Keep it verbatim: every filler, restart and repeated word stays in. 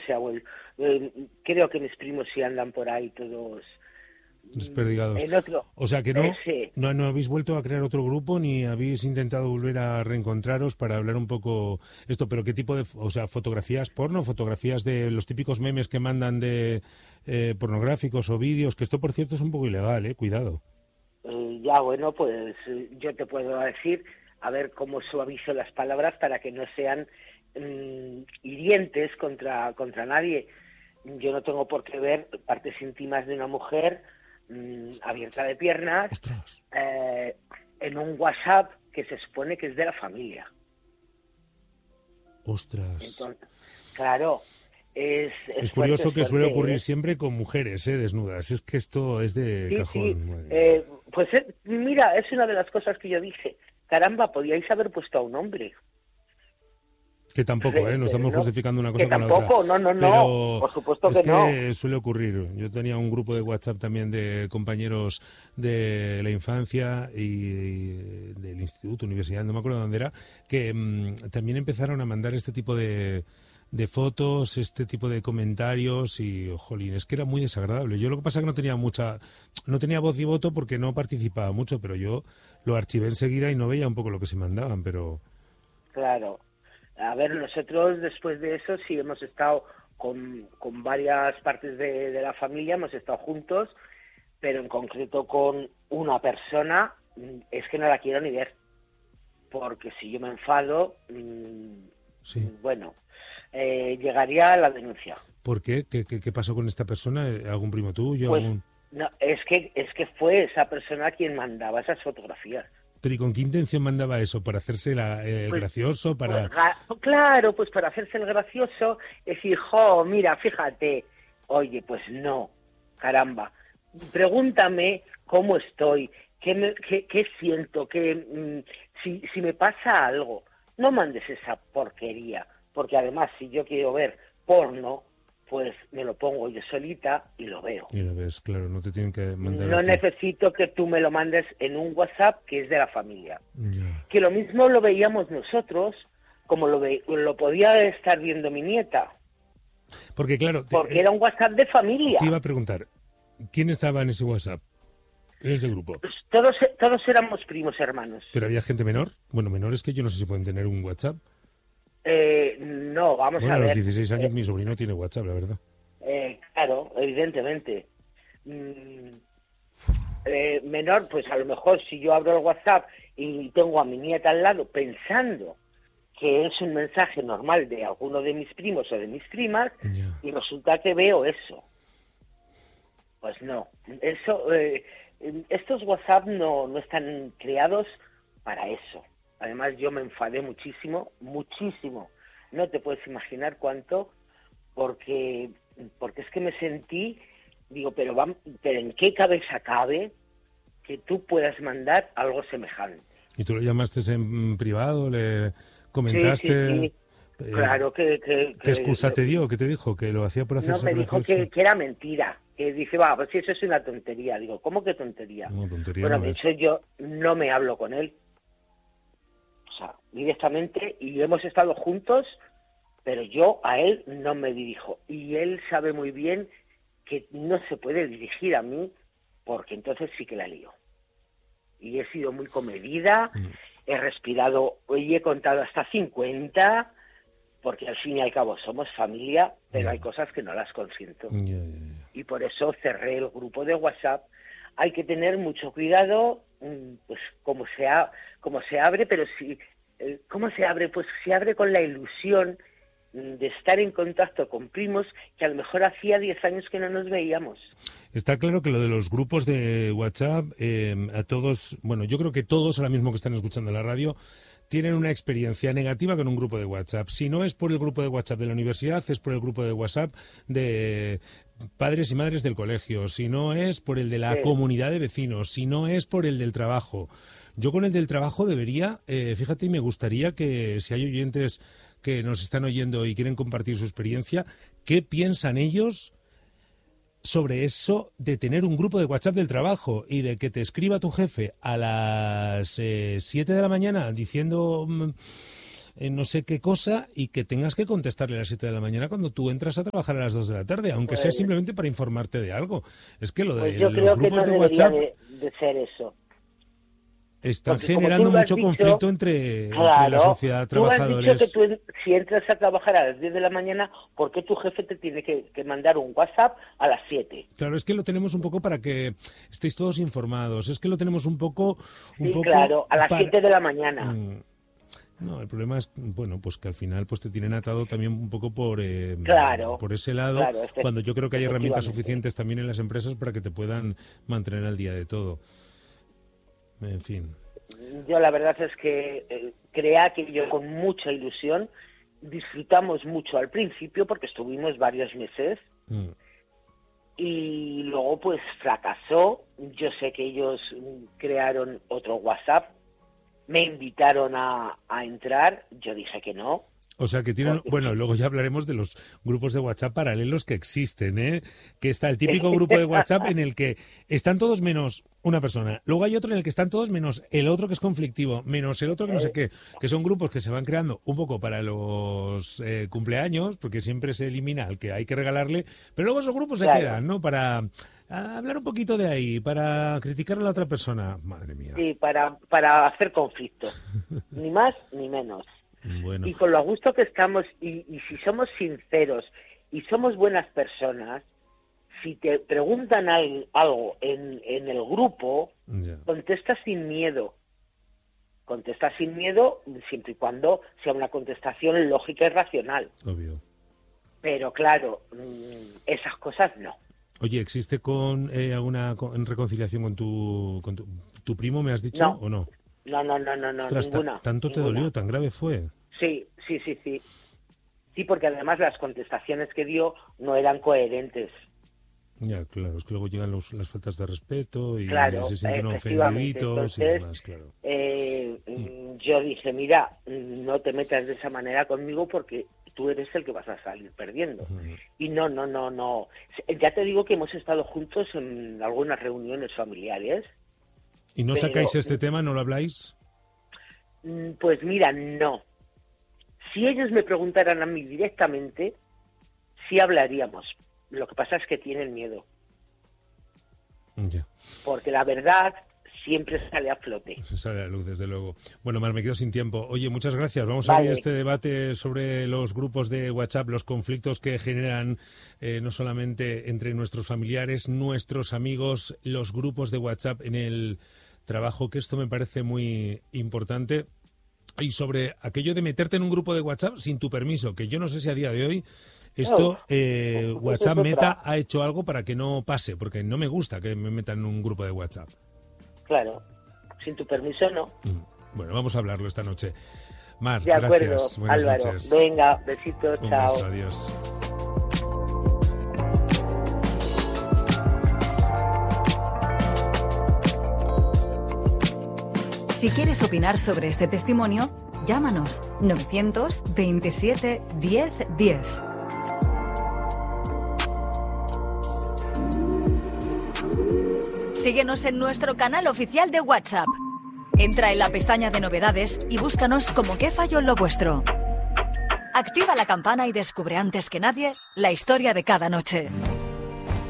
se ha vuelto. Eh, creo que mis primos sí andan por ahí todos desperdigados. en otro. O sea que no, Eh, sí. no, no habéis vuelto a crear otro grupo ni habéis intentado volver a reencontraros para hablar un poco esto, pero qué tipo de, o sea, fotografías porno, fotografías de los típicos memes que mandan de eh, pornográficos o vídeos, que esto por cierto es un poco ilegal, eh, cuidado. Eh, ya, bueno, pues eh, yo te puedo decir, a ver cómo suavizo las palabras para que no sean mmm, hirientes contra, contra nadie. Yo no tengo por qué ver partes íntimas de una mujer mmm, abierta de piernas eh, en un WhatsApp que se supone que es de la familia. Ostras. Entonces, claro, es, es, es curioso fuerte, que fuerte, suele ocurrir ¿eh? siempre con mujeres eh, desnudas. Es que esto es de sí, cajón. Sí. Eh, pues eh, mira, es una de las cosas que yo dije. Caramba, podíais haber puesto a un hombre. Que tampoco, ¿eh? No estamos no, justificando una cosa que con tampoco, la otra. no, no, Pero no, por supuesto es que, que no. suele ocurrir. Yo tenía un grupo de WhatsApp también de compañeros de la infancia y del instituto, universidad, no me acuerdo dónde era, que mmm, también empezaron a mandar este tipo de, de fotos, este tipo de comentarios y, jolín, es que era muy desagradable. Yo lo que pasa es que no tenía mucha, no tenía voz y voto porque no participaba mucho, pero yo lo archivé enseguida y no veía un poco lo que se mandaban, pero... Claro. A ver, nosotros después de eso sí hemos estado con, con varias partes de, de la familia, hemos estado juntos, pero en concreto con una persona es que no la quiero ni ver, porque si yo me enfado, sí. bueno, eh, llegaría a la denuncia. ¿Por qué? ¿Qué, qué, qué pasó con esta persona? ¿Algún primo tuyo? Pues, algún... no, es que, es que fue esa persona quien mandaba esas fotografías. ¿Pero y con qué intención mandaba eso? ¿Para hacerse la, eh, pues, gracioso? para pues, Claro, pues para hacerse el gracioso, decir, jo, mira, fíjate. Oye, pues no, caramba. Pregúntame cómo estoy, qué, me, qué, qué siento, qué, mmm, si, si me pasa algo. No mandes esa porquería, porque además si yo quiero ver porno, pues me lo pongo yo solita y lo veo. Y lo ves, claro, no te tienen que mandar. No necesito que tú me lo mandes en un WhatsApp que es de la familia. Yeah. Que lo mismo lo veíamos nosotros, como lo, ve, lo podía estar viendo mi nieta. Porque claro... Te, Porque era un WhatsApp de familia. Te iba a preguntar, ¿quién estaba en ese WhatsApp? En ese grupo. Pues todos, todos éramos primos hermanos. ¿Pero había gente menor? Bueno, menores que yo no sé si pueden tener un WhatsApp. Eh, no, vamos bueno, a ver. Bueno, a los dieciséis años eh, mi sobrino tiene WhatsApp, la verdad. Eh, claro, evidentemente. Mm, eh, menor, pues a lo mejor si yo abro el WhatsApp y tengo a mi nieta al lado pensando que es un mensaje normal de alguno de mis primos o de mis primas, yeah. y resulta que veo eso. Pues no, eso, eh, estos WhatsApp no, no están creados para eso. Además yo me enfadé muchísimo, muchísimo. No te puedes imaginar cuánto, porque, porque es que me sentí, digo, pero, va, pero ¿en qué cabeza cabe que tú puedas mandar algo semejante? ¿Y tú lo llamaste en privado? ¿Le comentaste? Sí, sí, sí. Eh, claro que... que, ¿Qué que excusa le, te dio? ¿Qué te dijo? ¿Que lo hacía por hacerse No, me gracioso? dijo que, que era mentira. Que dice, va, pues si eso es una tontería. Digo, ¿cómo que tontería? No, tontería bueno, no de es. hecho yo no me hablo con él. O sea, directamente, y hemos estado juntos, pero yo a él no me dirijo. Y él sabe muy bien que no se puede dirigir a mí, porque entonces sí que la lío. Y he sido muy comedida, mm. he respirado, hoy he contado hasta cincuenta, porque al fin y al cabo somos familia, pero yeah. hay cosas que no las consiento. Yeah, yeah, yeah. Y por eso cerré el grupo de WhatsApp. Hay que tener mucho cuidado, pues como se, ha, como se abre, pero si, ¿cómo se abre? Pues se abre con la ilusión de estar en contacto con primos que a lo mejor hacía diez años que no nos veíamos. Está claro que lo de los grupos de WhatsApp, eh, a todos, bueno, yo creo que todos ahora mismo que están escuchando la radio tienen una experiencia negativa con un grupo de WhatsApp. Si no es por el grupo de WhatsApp de la universidad, es por el grupo de WhatsApp de padres y madres del colegio. Si no es por el de la sí. comunidad de vecinos. Si no es por el del trabajo. Yo con el del trabajo debería, eh, fíjate, y me gustaría que si hay oyentes que nos están oyendo y quieren compartir su experiencia, ¿qué piensan ellos sobre eso de tener un grupo de WhatsApp del trabajo y de que te escriba tu jefe a las eh, siete de la mañana diciendo eh, no sé qué cosa y que tengas que contestarle a las siete de la mañana cuando tú entras a trabajar a las dos de la tarde, aunque pues, sea simplemente para informarte de algo. Es que lo de pues yo los creo grupos que no de WhatsApp de, de ser eso. están Porque generando mucho dicho, conflicto entre, claro, entre la sociedad, trabajadores. Tú has dicho que tú, si entras a trabajar a las diez de la mañana, ¿por qué tu jefe te tiene que, que mandar un WhatsApp a las siete? Claro, es que lo tenemos un poco para que estéis todos informados. Es que lo tenemos un poco... Un sí, poco claro, a las para... siete de la mañana. Mm. No, el problema es, bueno, pues que al final pues te tienen atado también un poco por eh, claro, por ese lado, claro, este, cuando yo creo que hay herramientas suficientes también en las empresas para que te puedan mantener al día de todo. En fin. Yo la verdad es que eh, crea que yo con mucha ilusión disfrutamos mucho al principio porque estuvimos varios meses mm. y luego pues fracasó. Yo sé que ellos crearon otro WhatsApp, me invitaron a, a entrar, yo dije que no. O sea que tienen, bueno, luego ya hablaremos de los grupos de WhatsApp paralelos que existen, ¿eh? Que está el típico grupo de WhatsApp en el que están todos menos una persona. Luego hay otro en el que están todos menos el otro que es conflictivo, menos el otro que no sé qué, que son grupos que se van creando un poco para los eh, cumpleaños, porque siempre se elimina al que hay que regalarle, pero luego esos grupos claro. se quedan, ¿no? Para hablar un poquito de ahí, para criticar a la otra persona. Madre mía. Sí, para, para hacer conflicto. Ni más ni menos. Bueno. Y con lo a gusto que estamos, y, y si somos sinceros y somos buenas personas, si te preguntan al, algo en, en el grupo, yeah. contesta sin miedo. Contesta sin miedo siempre y cuando sea una contestación lógica y racional. Obvio. Pero claro, esas cosas no. Oye, ¿existe con eh, alguna con, reconciliación con tu, con tu, tu primo, me has dicho, no. o no? No, no, no, no, no, Ostras, ninguna. ¿Tanto te ninguna. dolió? ¿Tan grave fue? Sí, sí, sí, sí. Sí, porque además las contestaciones que dio no eran coherentes. Ya, claro, es que luego llegan los, las faltas de respeto y claro, se sienten ofendiditos y demás, claro. Eh, mm. Yo dije, mira, no te metas de esa manera conmigo porque tú eres el que vas a salir perdiendo. Uh-huh. Y no, no, no, no. Ya te digo que hemos estado juntos en algunas reuniones familiares. ¿Y no pero, sacáis este tema, no lo habláis? Pues mira, no. Si ellos me preguntaran a mí directamente, sí hablaríamos. Lo que pasa es que tienen miedo. Yeah. Porque la verdad siempre sale a flote. Sale a la luz, desde luego. Bueno, Mar, me quedo sin tiempo. Oye, muchas gracias. Vamos vale. a abrir este debate sobre los grupos de WhatsApp, los conflictos que generan eh, no solamente entre nuestros familiares, nuestros amigos, los grupos de WhatsApp en el trabajo, que esto me parece muy importante. Y sobre aquello de meterte en un grupo de WhatsApp sin tu permiso, que yo no sé si a día de hoy esto eh, WhatsApp Meta ha hecho algo para que no pase, porque no me gusta que me metan en un grupo de WhatsApp. Claro, sin tu permiso no. Bueno, vamos a hablarlo esta noche. Mar, de acuerdo, gracias. Buenas Álvaro. noches. Venga, besitos, un chao. Beso, adiós. Si quieres opinar sobre este testimonio, llámanos novecientos veintisiete diez diez. Síguenos en nuestro canal oficial de WhatsApp. Entra en la pestaña de novedades y búscanos como ¿Qué falló en lo vuestro? Activa la campana y descubre antes que nadie la historia de cada noche.